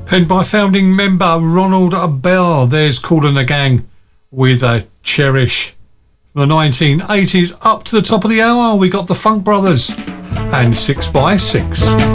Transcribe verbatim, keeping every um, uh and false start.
Penned by founding member Ronald Bell. There's Kool and the Gang with a Cherish. From the nineteen eighties up to the top of the hour, we got the Funk Brothers and six by six.